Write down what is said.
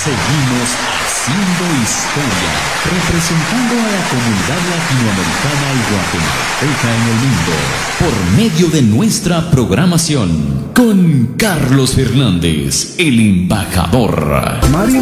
Seguimos haciendo historia, representando a la comunidad latinoamericana y guatemalteca en el mundo, por medio de nuestra programación, con Carlos Fernández, el embajador.